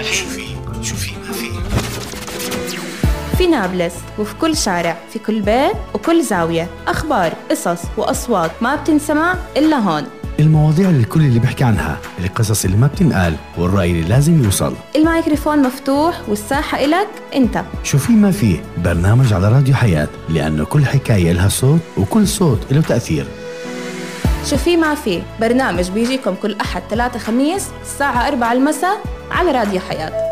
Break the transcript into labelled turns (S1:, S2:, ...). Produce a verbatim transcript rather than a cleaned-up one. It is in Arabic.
S1: والحين في شو في ما في
S2: في نابلس وفي كل شارع، في كل بيت وكل زاوية، أخبار، قصص وأصوات ما بتنسمع إلا هون.
S3: المواضيع اللي الكل اللي بيحكي عنها، القصص اللي ما بتنقال، والرأي اللي لازم يوصل.
S2: الميكروفون مفتوح والساحة إلك أنت.
S3: شو في ما في، برنامج على راديو حياة، لأنه كل حكاية لها صوت وكل صوت له تأثير.
S2: شو في ما في، برنامج بيجيكم كل أحد ثلاثة خميس الساعة أربعة المساء على راديو حياة.